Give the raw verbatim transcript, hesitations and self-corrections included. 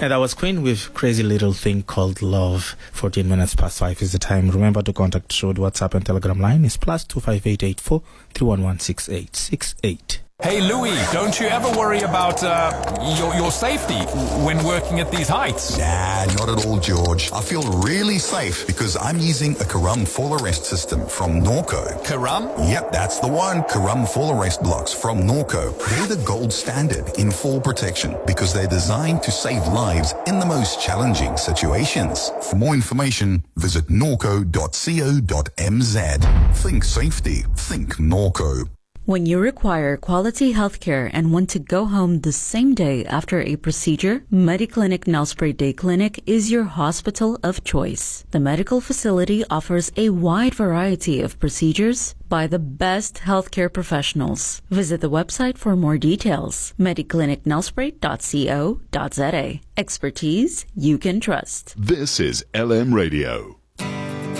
And that was Queen with Crazy Little Thing Called Love. fourteen minutes past five is the time. Remember to contact the show. The WhatsApp and Telegram line is plus two five eight eight four three one one six eight six eight. Hey Louis, don't you ever worry about uh, your, your safety when working at these heights? Nah, not at all, George. I feel really safe because I'm using a Karam fall arrest system from Norco. Karam? Yep, that's the one. Karam fall arrest blocks from Norco. They're the gold standard in fall protection because they're designed to save lives in the most challenging situations. For more information, visit norco dot co dot m z. Think safety. Think Norco. When you require quality healthcare and want to go home the same day after a procedure, Mediclinic Nelspruit Day Clinic is your hospital of choice. The medical facility offers a wide variety of procedures by the best healthcare professionals. Visit the website for more details. mediclinic nelspruit dot co dot z a. Expertise you can trust. This is L M Radio.